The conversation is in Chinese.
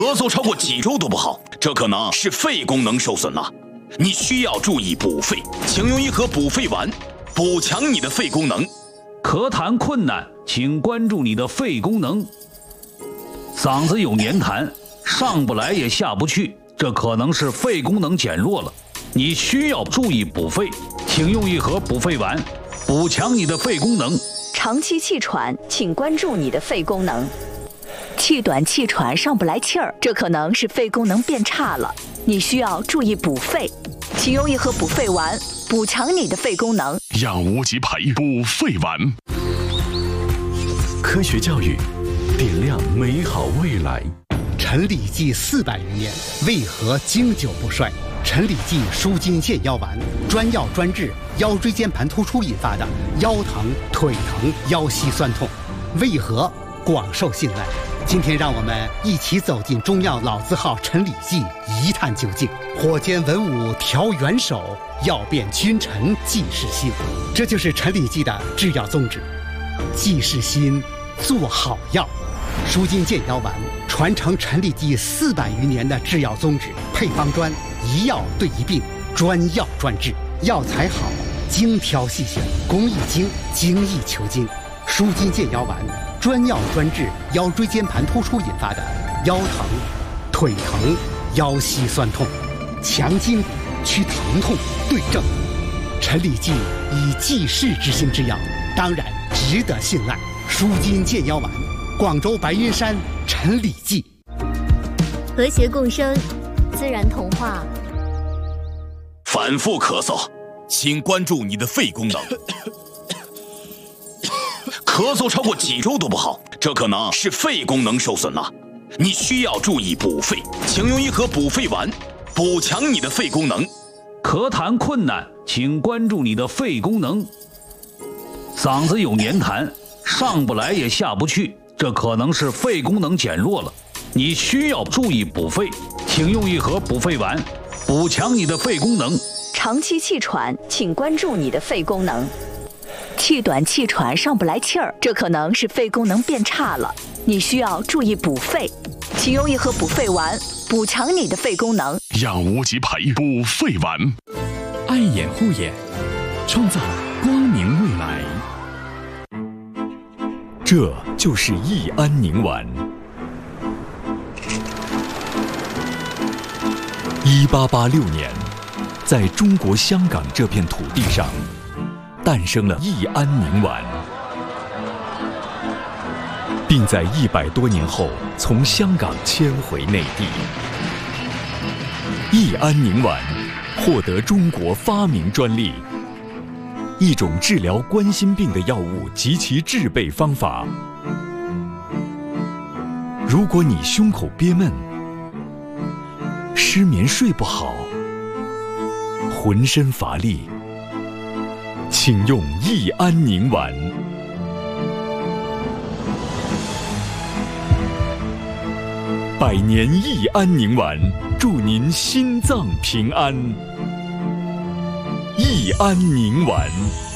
咳嗽超过几周都不好，这可能是肺功能受损了。你需要注意补肺，请用一盒补肺丸，补强你的肺功能。 咳痰困难，请关注你的肺功能。嗓子有黏痰，上不来也下不去，这可能是肺功能减弱了。你需要注意补肺，请用一盒补肺丸，补强你的肺功能。 长期气喘，请关注你的肺功能。气短气喘上不来气儿，这可能是肺功能变差了，你需要注意补肺，请用一盒补肺丸，补强你的肺功能。 养无极培补肺丸， 科学教育点亮美好未来。 陈李济400余年，为何经久不衰？陈李济舒筋健腰丸，专药专治腰椎间盘突出引发的腰疼、腿疼、腰膝酸痛，为何广受信赖？今天让我们一起走进中药老字号陈李济，一探究竟。火煎文武调元首，药变君臣济世心。这就是陈李济的制药宗旨，济世心，做好药。舒筋健腰丸传承陈李济400余年的制药宗旨，配方专，一药对一病，专药专治，药材好，精挑细选，工艺精，精益求精。舒筋健腰丸专药专治腰椎间盘突出引发的腰疼、腿疼、腰膝酸痛，强筋骨，祛疼痛，对症。陈李济以济世之心制药，当然值得信赖。舒筋健腰丸，广州白云山陈李济。 和谐共生，自然童话。 反复咳嗽，请关注你的肺功能。咳嗽超过几周都不好，这可能是肺功能受损了。你需要注意补肺，请用一盒补肺丸，补强你的肺功能。 咳痰困难，请关注你的肺功能。嗓子有黏痰，上不来也下不去，这可能是肺功能减弱了。你需要注意补肺，请用一盒补肺丸，补强你的肺功能。 长期气喘，请关注你的肺功能。气短气喘上不来气儿，这可能是肺功能变差了，你需要注意补肺，请用一盒补肺丸，补强你的肺功能。 养无极培补肺丸， 爱眼护眼，创造光明未来。这就是益安宁丸。1886年，在中国香港这片土地上，诞生了益安宁丸，并在100多年后从香港迁回内地。益安宁丸获得中国发明专利，一种治疗冠心病的药物及其制备方法。如果你胸口憋闷、失眠睡不好、浑身乏力，请用益安宁丸。100年益安宁丸，祝您心脏平安。益安宁丸。